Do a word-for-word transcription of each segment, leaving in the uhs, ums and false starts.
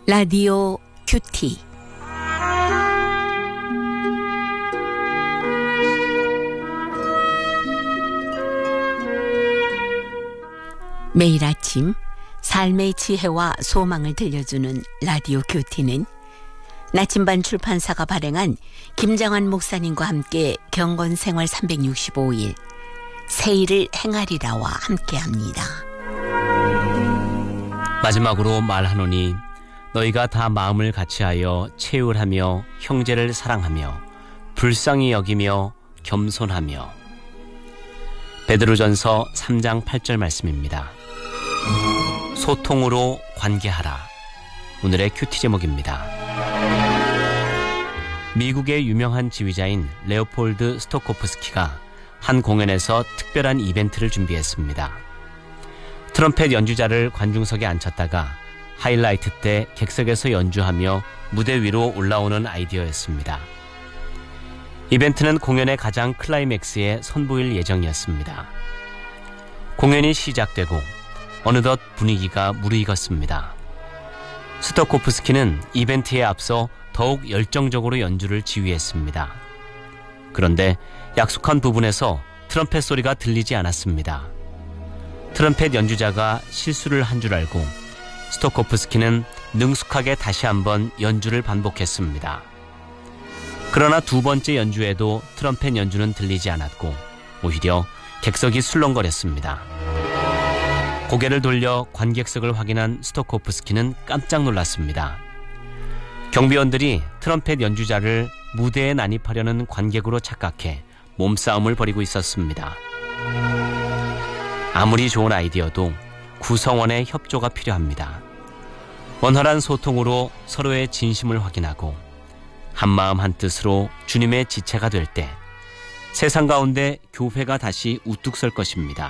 라디오 큐티. 매일 아침 삶의 지혜와 소망을 들려주는 라디오 큐티는 나침반 출판사가 발행한 김정환 목사님과 함께 경건생활 삼백육십오 일 새일을 행하리라와 함께합니다. 마지막으로 말하노니 너희가 다 마음을 같이하여 채울하며 형제를 사랑하며 불쌍히 여기며 겸손하며. 베드로전서 삼 장 팔 절 말씀입니다. 소통으로 관계하라. 오늘의 큐티 제목입니다. 미국의 유명한 지휘자인 레오폴드 스토코프스키가 한 공연에서 특별한 이벤트를 준비했습니다. 트럼펫 연주자를 관중석에 앉혔다가 하이라이트 때 객석에서 연주하며 무대 위로 올라오는 아이디어였습니다. 이벤트는 공연의 가장 클라이맥스에 선보일 예정이었습니다. 공연이 시작되고 어느덧 분위기가 무르익었습니다. 스토코프스키는 이벤트에 앞서 더욱 열정적으로 연주를 지휘했습니다. 그런데 약속한 부분에서 트럼펫 소리가 들리지 않았습니다. 트럼펫 연주자가 실수를 한 줄 알고 스토코프스키는 능숙하게 다시 한번 연주를 반복했습니다. 그러나 두 번째 연주에도 트럼펫 연주는 들리지 않았고 오히려 객석이 술렁거렸습니다. 고개를 돌려 관객석을 확인한 스토코프스키는 깜짝 놀랐습니다. 경비원들이 트럼펫 연주자를 무대에 난입하려는 관객으로 착각해 몸싸움을 벌이고 있었습니다. 아무리 좋은 아이디어도 구성원의 협조가 필요합니다. 원활한 소통으로 서로의 진심을 확인하고 한마음 한뜻으로 주님의 지체가 될 때 세상 가운데 교회가 다시 우뚝 설 것입니다.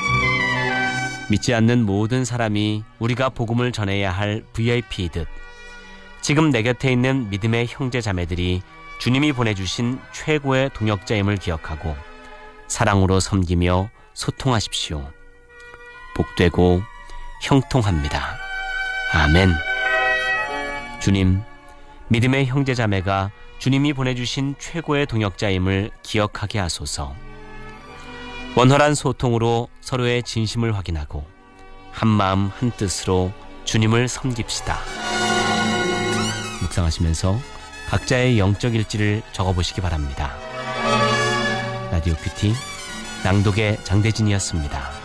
믿지 않는 모든 사람이 우리가 복음을 전해야 할 브이아이피이듯 지금 내 곁에 있는 믿음의 형제 자매들이 주님이 보내주신 최고의 동역자임을 기억하고 사랑으로 섬기며 소통하십시오. 복되고 형통합니다. 아멘. 주님, 믿음의 형제 자매가 주님이 보내주신 최고의 동역자임을 기억하게 하소서. 원활한 소통으로 서로의 진심을 확인하고 한마음 한뜻으로 주님을 섬깁시다. 묵상하시면서 각자의 영적 일지를 적어보시기 바랍니다. 라디오 큐티 낭독의 장대진이었습니다.